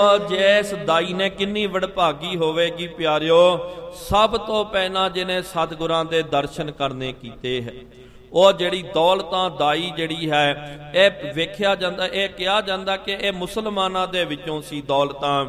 ਜੈਸ ਦਾਈ ਨੇ ਕਿੰਨੀ ਵਡਭਾਗੀ ਹੋਵੇਗੀ ਪਿਆਰਿਓ, ਸਭ ਤੋਂ ਪਹਿਲਾਂ ਜਿਹਨੇ ਸਤਿਗੁਰਾਂ ਦੇ ਦਰਸ਼ਨ ਕਰਨੇ ਕੀਤੇ ਹੈ। ਉਹ ਜਿਹੜੀ ਦੌਲਤਾਂ ਦਾਈ ਜਿਹੜੀ ਹੈ, ਇਹ ਵੇਖਿਆ ਜਾਂਦਾ, ਇਹ ਕਿਹਾ ਜਾਂਦਾ ਕਿ ਇਹ ਮੁਸਲਮਾਨਾਂ ਦੇ ਵਿੱਚੋਂ ਸੀ ਦੌਲਤਾਂ।